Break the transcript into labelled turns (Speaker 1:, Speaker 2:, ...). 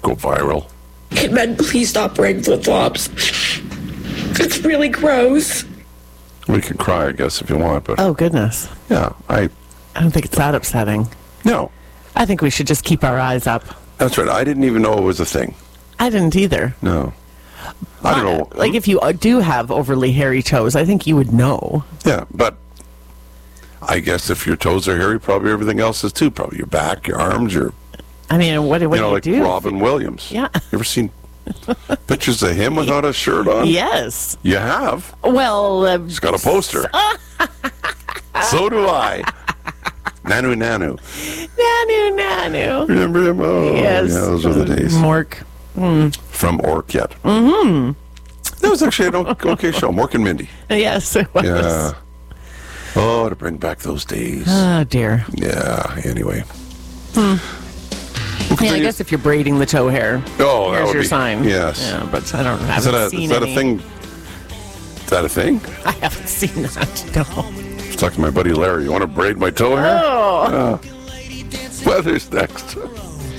Speaker 1: go viral.
Speaker 2: Can men please stop wearing flip-flops? It's really gross.
Speaker 1: We can cry, I guess, if you want, but
Speaker 3: Oh, goodness.
Speaker 1: yeah,
Speaker 3: I don't think it's that upsetting.
Speaker 1: no,
Speaker 3: I think we should just keep our eyes up.
Speaker 1: that's right. I didn't even know it was a thing.
Speaker 3: I didn't either.
Speaker 1: No, I don't know.
Speaker 3: Like, if you do have overly hairy toes, I think you would know.
Speaker 1: Yeah, but I guess if your toes are hairy, probably everything else is too. Probably your back, your arms, your
Speaker 3: I mean, what do you
Speaker 1: like
Speaker 3: do?
Speaker 1: Robin Williams.
Speaker 3: Yeah.
Speaker 1: You ever seen pictures of him without a shirt on?
Speaker 3: Yes.
Speaker 1: You have.
Speaker 3: Well,
Speaker 1: He's got a poster. So do I. Nanu.
Speaker 3: Nanu.
Speaker 1: Remember him? Oh,
Speaker 3: Yes.
Speaker 1: yeah, those were the days.
Speaker 3: Mork.
Speaker 1: From Ork yet. Mm-hmm. That was actually an okay show. Mork and Mindy.
Speaker 3: Yes, it was.
Speaker 1: Yeah. Oh, to bring back those days.
Speaker 3: Oh, dear.
Speaker 1: Yeah, anyway.
Speaker 3: Yeah, I guess if you're braiding the toe hair,
Speaker 1: Oh, that
Speaker 3: here's
Speaker 1: would
Speaker 3: your
Speaker 1: be,
Speaker 3: sign.
Speaker 1: Yes.
Speaker 3: Yeah, but I don't
Speaker 1: Is
Speaker 3: haven't seen
Speaker 1: that a
Speaker 3: any.
Speaker 1: thing? Is that a thing?
Speaker 3: I haven't seen that, no.
Speaker 1: I was talking to my buddy Larry. You want to braid my toe hair?
Speaker 3: Oh.
Speaker 1: Weather's next.